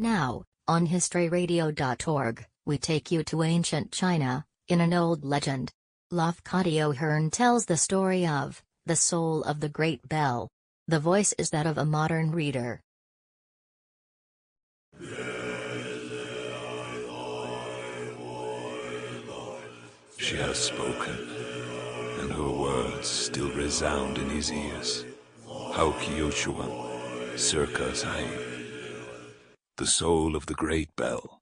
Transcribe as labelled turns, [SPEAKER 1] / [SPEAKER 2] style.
[SPEAKER 1] Now, on historyradio.org, we take you to ancient China, in an old legend. Lafcadio Hearn tells the story of the soul of the Great Bell. The voice is that of a modern reader.
[SPEAKER 2] She has spoken, and her words still resound in his ears. How Kyochuan, circa Zai. The soul of the Great Bell.